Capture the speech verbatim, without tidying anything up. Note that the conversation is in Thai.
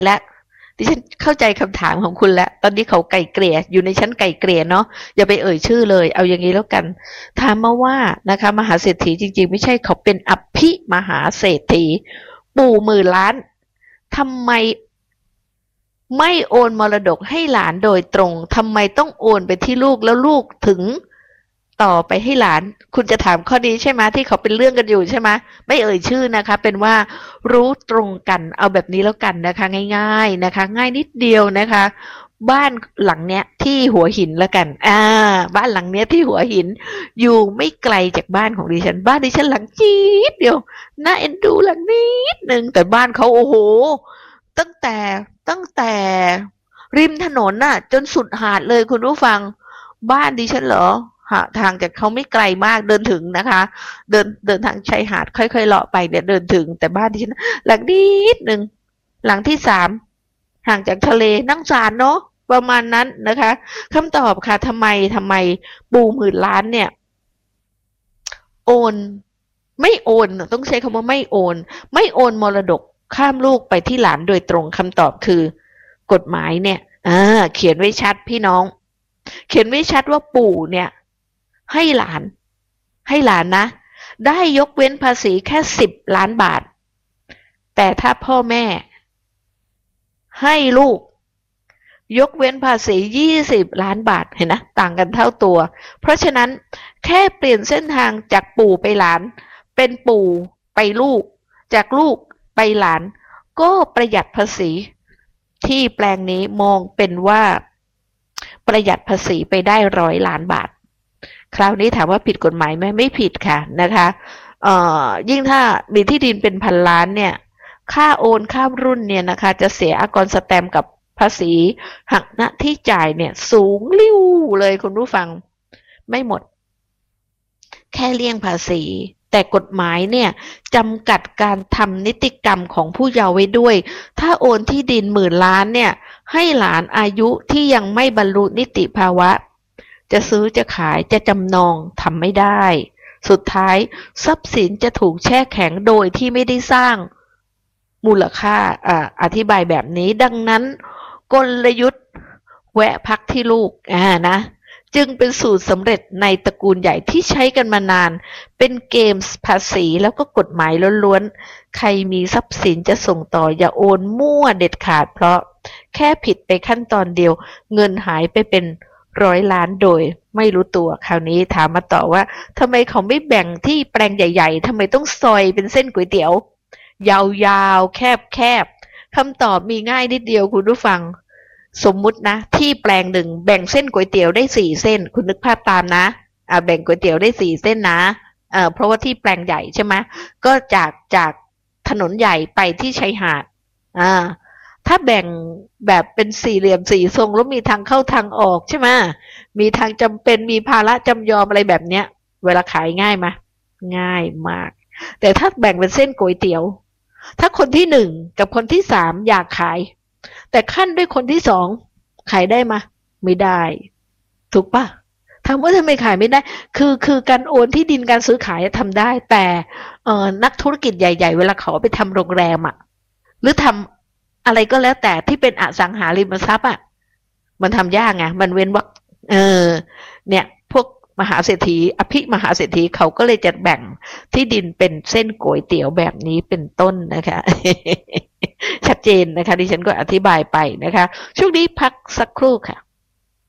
และดิฉันเข้าใจคำถามของคุณแล้วตอนนี้เขาไกล่เกลี่ยอยู่ในชั้นไกล่เกลี่ยเนาะอย่าไปเอ่ยชื่อเลยเอาอย่างนี้แล้วกันถามมาว่านะคะมหาเศรษฐีจริงๆไม่ใช่เขาเป็นอภิมหาเศรษฐีปู่หมื่นล้านทำไมไม่โอนมรดกให้หลานโดยตรงทำไมต้องโอนไปที่ลูกแล้วลูกถึงต่อไปให้หลานคุณจะถามข้อนี้ใช่ไหมที่เขาเป็นเรื่องกันอยู่ใช่ไหมไม่เอ่ยชื่อนะคะเป็นว่ารู้ตรงกันเอาแบบนี้แล้วกันนะคะง่ายๆนะคะง่ายนิดเดียวนะคะบ้านหลังเนี้ยที่หัวหินแล้วกันอ่าบ้านหลังเนี้ยที่หัวหินอยู่ไม่ไกลจากบ้านของดิฉันบ้านดิฉันหลังจี๊ดเดียวน่าเอ็นดูหลังนิดนึงแต่บ้านเขาโอ้โหตั้งแต่ตั้งแต่ริมถนนน่ะจนสุดหาดเลยคุณผู้ฟังบ้านดิฉันเหรอหาทางจากเขาไม่ไกลมากเดินถึงนะคะเดินเดินทางชายหาดค่อยๆเลาะไปเนี่ยเดินถึงแต่บ้านดิฉันหลังนิดนึงหลังที่สามห่างจากทะเลนั่งสารเนาะประมาณนั้นนะคะคำตอบค่ะทำไมทำไมปู่หมื่นล้านเนี่ยโอนไม่โอนต้องใช้คำว่าไม่โอนไม่โอนมรดกข้ามลูกไปที่หลานโดยตรงคำตอบคือกฎหมายเนี่ยอ่าเขียนไว้ชัดพี่น้องเขียนไว้ชัดว่าปู่เนี่ยให้หลานให้หลานนะได้ยกเว้นภาษีแค่สิบล้านบาทแต่ถ้าพ่อแม่ให้ลูกยกเว้นภาษียี่สิบล้านบาทเห็นนะต่างกันเท่าตัวเพราะฉะนั้นแค่เปลี่ยนเส้นทางจากปู่ไปหลานเป็นปู่ไปลูกจากลูกไปหลานก็ประหยัดภาษีที่แปลงนี้มองเป็นว่าประหยัดภาษีไปได้ร้อยล้านบาทคราวนี้ถามว่าผิดกฎหมายไหมไม่ผิดค่ะนะคะเอ่อยิ่งถ้ามีที่ดินเป็นพันล้านเนี่ยค่าโอนข้ามรุ่นเนี่ยนะคะจะเสียอากรสแตมป์กับภาษีหักหน้าที่จ่ายเนี่ยสูงลิ่วเลยคุณผู้ฟังไม่หมดแค่เลี่ยงภาษีแต่กฎหมายเนี่ยจำกัดการทำนิติกรรมของผู้เยาว์ไว้ด้วยถ้าโอนที่ดินหมื่นล้านเนี่ยให้หลานอายุที่ยังไม่บรรลุนิติภาวะจะซื้อจะขายจะจำนองทำไม่ได้สุดท้ายทรัพย์สินจะถูกแช่แข็งโดยที่ไม่ได้สร้างมูลค่าอ่าอธิบายแบบนี้ดังนั้นกลยุทธ์แวะพักที่ลูกอ่านะจึงเป็นสูตรสำเร็จในตระกูลใหญ่ที่ใช้กันมานานเป็นเกมภาษีแล้วก็กฎหมายล้วนๆใครมีทรัพย์สินจะส่งต่ออย่าโอนมั่วเด็ดขาดเพราะแค่ผิดไปขั้นตอนเดียวเงินหายไปเป็นร้อยล้านโดยไม่รู้ตัวคราวนี้ถามมาต่อว่าทำไมเขาไม่แบ่งที่แปลงใหญ่ๆทำไมต้องซอยเป็นเส้นก๋วยเตี๋ยวยาวๆแคบๆคำตอบมีง่ายนิดเดียวคุณผู้ฟังสมมุตินะที่แปลงหนึ่งแบ่งเส้นก๋วยเตี๋ยวได้สี่เส้นคุณนึกภาพตามนะอ่าแบ่งก๋วยเตี๋ยวได้สี่เส้นนะเอ่อเพราะว่าที่แปลงใหญ่ใช่ไหมก็จากจากถนนใหญ่ไปที่ชายหาดอ่าถ้าแบ่งแบบเป็นสี่เหลี่ยมสี่ทรงแล้วมีทางเข้าทางออกใช่ไหมมีทางจำเป็นมีภาระจำยอมอะไรแบบเนี้ยเวลาขายง่ายไหมง่ายมากแต่ถ้าแบ่งเป็นเส้นก๋วยเตี๋ยวถ้าคนที่หนึ่งกับคนที่สามอยากขายแต่ขั้นด้วยคนที่สองขายได้มาไม่ได้ถูกปะถามว่าทำไมขายไม่ได้คือคือการโอนที่ดินการซื้อขายทำได้แต่เอ่อนักธุรกิจใหญ่ๆเวลาเขาไปทำโรงแรมอ่ะหรือทำอะไรก็แล้วแต่ที่เป็นอสังหาริมทรัพย์อ่ะมันทำยากไงมันเว้นวรรคเออเนี่ยพวกมหาเศรษฐีอภิมหาเศรษฐีเขาก็เลยจะแบ่งที่ดินเป็นเส้นก๋วยเตี๋ยวแบบนี้เป็นต้นนะคะชัดเจนนะคะดิฉันก็อธิบายไปนะคะช่วงนี้พักสักครู่ค่ะ